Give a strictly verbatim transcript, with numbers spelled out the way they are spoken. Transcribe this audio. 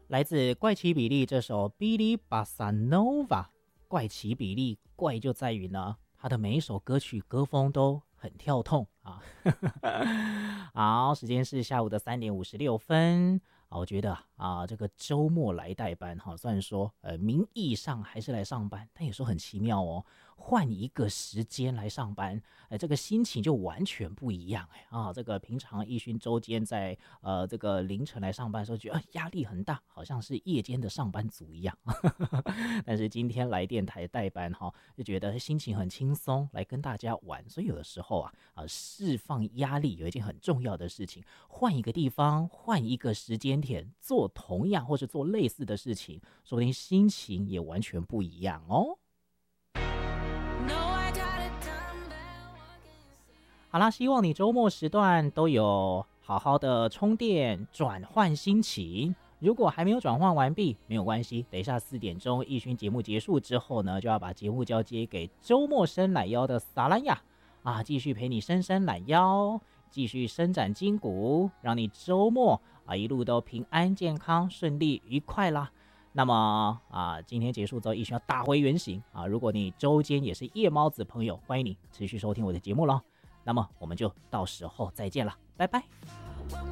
来自怪奇比利这首 Billy Bossa Nova。 怪奇比利怪就在于呢，他的每一首歌曲歌风都很跳痛啊。好，时间是下午的三点五十六分啊。我觉得啊，这个周末来代班哈，虽然说呃名义上还是来上班，但有时候很奇妙哦，换一个时间来上班，哎，这个心情就完全不一样哎啊。这个平常一勋周间在呃这个凌晨来上班的时候，觉得、呃、压力很大，好像是夜间的上班族一样。但是今天来电台代班哈，就觉得心情很轻松，来跟大家玩。所以有的时候啊啊释放压力有一件很重要的事情，换一个地方，换一个时间点，做同样或是做类似的事情，说不定心情也完全不一样哦。好啦，希望你周末时段都有好好的充电转换心情。如果还没有转换完毕，没有关系，等一下四点钟一勋节目结束之后呢，就要把节目交接给周末伸懒腰的萨兰亚啊，继续陪你伸伸懒腰，继续伸展筋骨，让你周末啊一路都平安健康顺利愉快啦。那么啊，今天结束之后，一勋要打回原形啊！如果你周间也是夜猫子朋友，欢迎你持续收听我的节目咯。那么我们就到时候再见了，拜拜。